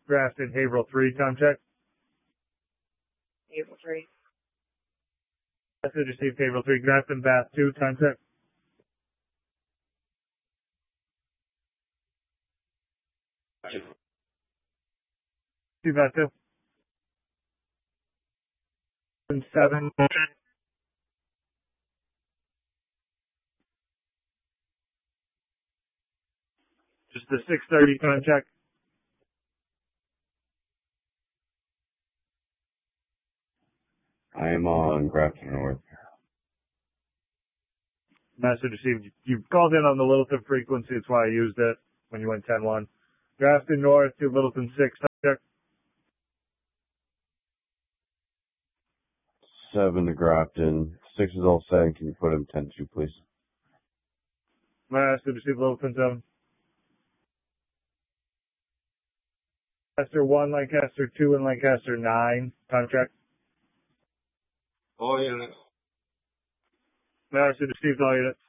Grafton, Haverhill 3, time check. Haverhill 3. Message received, Haverhill 3, Grafton, Bath 2, time check. Bath 2. 7. Just the 6:30 time check. I am on Grafton North. Message received. You called in on the Littleton frequency. That's why I used it when you went 10-1. Grafton North to Littleton 6. Time check. 7 to Grafton. 6 is all set. Can you put him 10-2, please? Message received, Littleton 7. Lancaster 1, Lancaster 2, and Lancaster 9. Time check. All units. Message received, all units.